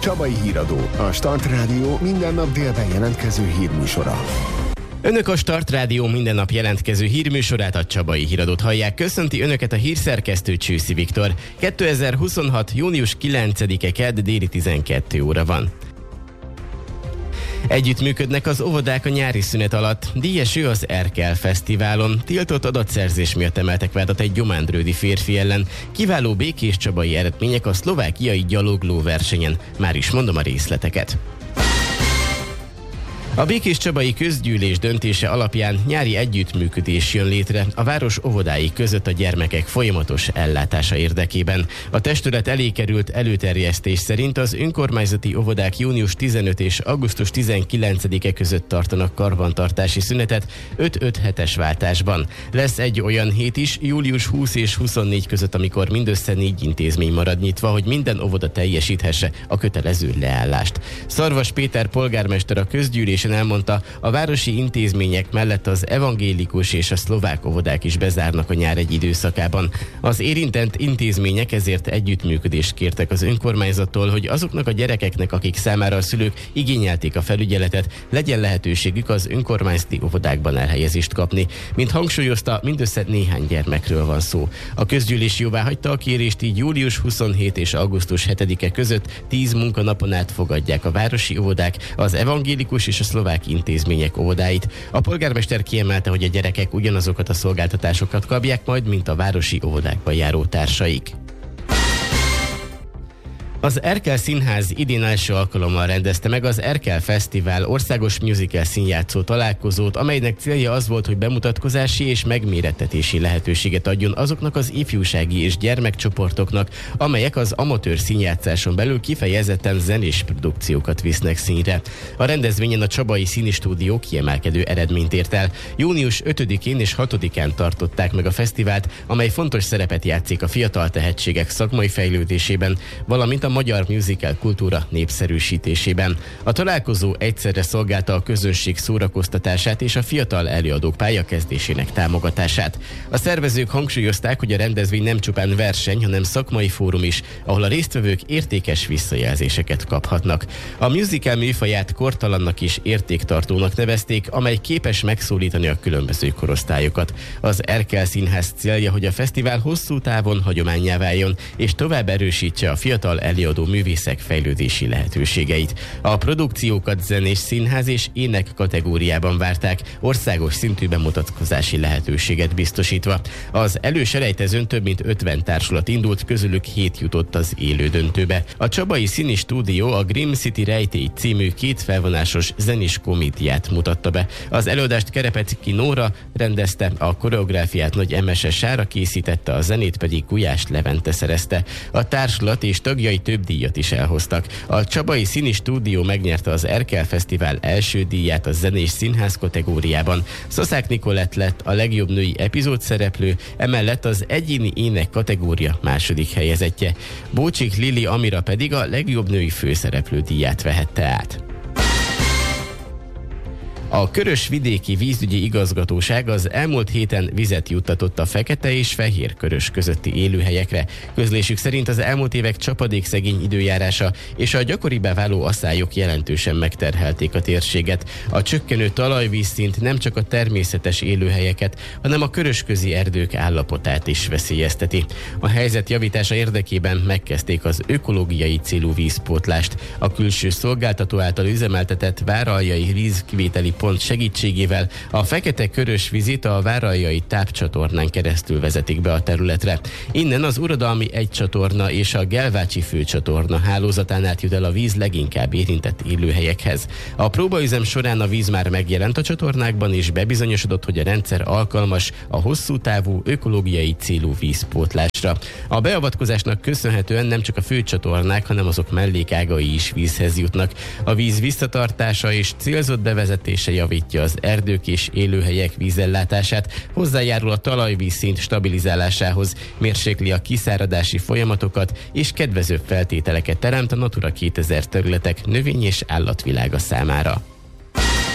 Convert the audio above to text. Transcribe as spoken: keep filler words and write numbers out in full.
Csabai Híradó, a Start Rádió minden nap délben jelentkező hírműsora. Önök a Start Rádió minden nap jelentkező hírműsorát, a Csabai Híradót hallják. Köszönti Önöket a hírszerkesztő, Csőszi Viktor. kétezer-huszonhat. június kilencedike kedd, déli tizenkét óra van. Együttműködnek az óvodák a nyári szünet alatt. Díjeső az Erkel Fesztiválon. Tiltott adatszerzés miatt emeltek vádat egy gyomándrődi férfi ellen. Kiváló békés csabai eredmények a szlovákiai gyalogló versenyen. Már is mondom a részleteket. A Békés Csabai Közgyűlés döntése alapján nyári együttműködés jön létre a város óvodái között a gyermekek folyamatos ellátása érdekében. A testület elé került előterjesztés szerint az önkormányzati óvodák június tizenötödike és augusztus tizenkilencedike között tartanak karbantartási szünetet öt-öt hetes váltásban. Lesz egy olyan hét is, július huszadika és huszonnégyedike között, amikor mindössze négy intézmény marad nyitva, hogy minden óvoda teljesíthesse a kötelező leállást. Szarvas Péter polgármester a közgyűlés elmondta, a városi intézmények mellett az evangélikus és a szlovák óvodák is bezárnak a nyár egy időszakában. Az érintett intézmények ezért együttműködést kértek az önkormányzattól, hogy azoknak a gyerekeknek, akik számára a szülők igényelték a felügyeletet, legyen lehetőségük az önkormányzati óvodákban elhelyezést kapni. Mint hangsúlyozta, mindössze néhány gyermekről van szó. A közgyűlés jóváhagyta a kérést, így július huszonhetedike és augusztus hetedike között tíz munkanapon át fogadják a városi óvodák az evangélikus és a szlovák intézmények óvodáit. A polgármester kiemelte, hogy a gyerekek ugyanazokat a szolgáltatásokat kapják majd, mint a városi óvodákba járó társaik. Az Erkel Színház idén első alkalommal rendezte meg az Erkel Fesztivál országos musical színjátszó találkozót, amelynek célja az volt, hogy bemutatkozási és megmérettetési lehetőséget adjon azoknak az ifjúsági és gyermekcsoportoknak, amelyek az amatőr színjátszáson belül kifejezetten zenés produkciókat visznek színre. A rendezvényen a Csabai Színistúdió kiemelkedő eredményt ért el. június ötödikén és hatodikán tartották meg a fesztivált, amely fontos szerepet játszik a fiatal tehetségek szakmai fejlődésében, valamint a magyar musical kultúra népszerűsítésében. A találkozó egyszerre szolgálta a közönség szórakoztatását és a fiatal előadók pályakezdésének támogatását. A szervezők hangsúlyozták, hogy a rendezvény nem csupán verseny, hanem szakmai fórum is, ahol a résztvevők értékes visszajelzéseket kaphatnak. A musical műfaját kortalannak és értéktartónak nevezték, amely képes megszólítani a különböző korosztályokat. Az Erkel Színház célja, hogy a fesztivál hosszú távon hagyománnyá váljon, és tovább erősítse a fiatal előadó művészek fejlődési lehetőségeit. A produkciókat zenés, színház és ének kategóriában várták, országos szintű bemutatkozási lehetőséget biztosítva. Az előselejtezőn több mint ötven társulat indult, közülük hét jutott az élő döntőbe. A Csabai Színi Stúdió a Grim City Rejtély című két felvonásos zenés komédiát mutatta be. Az előadást Kerepecki Nóra rendezte, a koreográfiát Nagy Emese Sára készítette, a zenét pedig Gulyás Levente szerezte. A társulat és tagjai több díjat is elhoztak. A Csabai Színi Stúdió megnyerte az Erkel Fesztivál első díját a zenés színház kategóriában. Szaszák Nikolett lett a legjobb női epizód szereplő, emellett az egyéni ének kategória második helyezettje. Bócsik Lili Amira pedig a legjobb női főszereplő díját vehette át. A Körös-vidéki vízügyi igazgatóság az elmúlt héten vizet juttatott a fekete és fehér körös közötti élőhelyekre. Közlésük szerint az elmúlt évek csapadékszegény időjárása és a gyakoribbá váló aszályok jelentősen megterhelték a térséget. A csökkenő talajvízszint nem csak a természetes élőhelyeket, hanem a körösközi erdők állapotát is veszélyezteti. A helyzet javítása érdekében megkezdték az ökológiai célú vízpótlást. A külső szolgáltató által üzemeltetett váraljai vízkivételi pont segítségével a fekete körös vizit a váraljai tápcsatornán keresztül vezetik be a területre. Innen az Uradalmi egy csatorna és a Gelvácsi főcsatorna hálózatán át jut el a víz leginkább érintett élőhelyekhez. A próbaüzem során a víz már megjelent a csatornákban, és bebizonyosodott, hogy a rendszer alkalmas a hosszú távú ökológiai célú vízpótlásra. A beavatkozásnak köszönhetően nem csak a főcsatornák, hanem azok mellékágai is vízhez jutnak. A víz visszatartása és célzott bevezetése javítja az erdők és élőhelyek vízellátását, hozzájárul a talajvízszint stabilizálásához, mérsékli a kiszáradási folyamatokat és kedvezőbb feltételeket teremt a Natura kétezer területek növény- és állatvilága számára.